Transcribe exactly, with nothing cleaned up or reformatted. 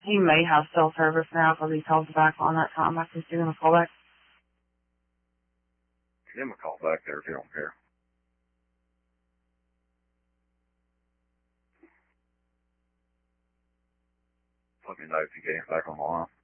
He may have cell service now because he called back on that time. I can give him a call back. Give him a call back there if you don't care. Let me know if you get him back on the line.